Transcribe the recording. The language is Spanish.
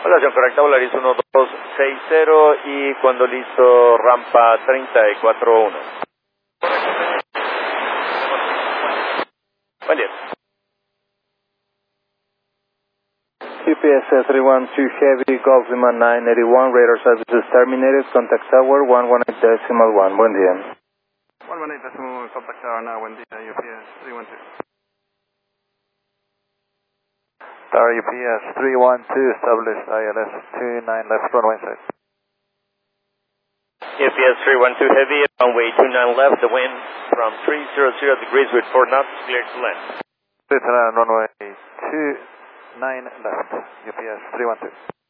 Volación correcta, Volaris 1260 y cuando listo, rampa 34-1. Buen día. UPS 312 Heavy, Golf Lima 981, radar services terminated, contact tower 118.1, buen día. 118.1, contact tower now, buen día, UPS 312. Tower UPS 312, established ILS 29 left runway 6. UPS 312 Heavy, runway 29 left, the wind from 300 degrees with 4 knots, clear to land. Runway 29 left, UPS 312.